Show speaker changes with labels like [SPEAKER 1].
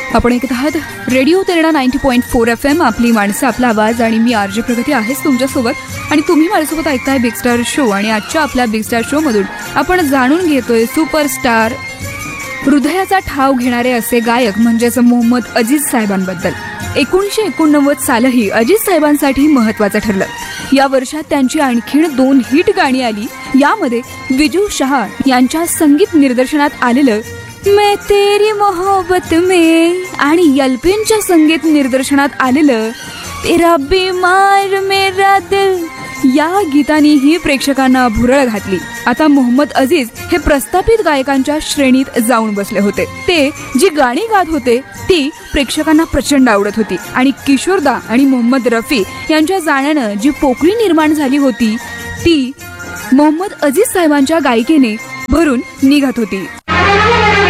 [SPEAKER 1] आपण ऐकत आहात रेडिओ तेरणा 90.4 FM, आपली माणसं आपला आवाज. आणि मी आरजे प्रगती आहेच तुमच्यासोबत आणि तुम्ही माझ्यासोबत ऐकताय बिग स्टार शो. आणि आजच्या आपल्या बिग स्टार शो मधून आपण जाणून घेतोय सुपरस्टार, हृदयाचा ठाव घेणारे असे गायक म्हणजेच मोहम्मद अजीज साहेबांबद्दल. 1989 सालही अजीज साहेबांसाठी महत्वाचं ठरलं. या वर्षात त्यांची आणखीन 2 हिट गाणी आली. यामध्ये विजू शहा यांच्या संगीत निर्देशनात आलेलं मैं तेरी मोहब्बत में आणि यल्पिनच्या संगीत निर्देशनात आलेलं तेरा बीमार मेरा दिल या गीतांनीही प्रेक्षकांना भुरळ घातली. आता मोहम्मद अजीज हे प्रस्थापित गायकांच्या श्रेणीत जाऊन बसले होते. ते जी गाणी गात होते ती प्रेक्षकांना प्रचंड आवडत होती आणि किशोरदा आणि मोहम्मद रफी यांच्या जाण्यानं जी पोकळी निर्माण झाली होती ती मोहम्मद अजीज साहेबांच्या गायकीने भरून निघत होती.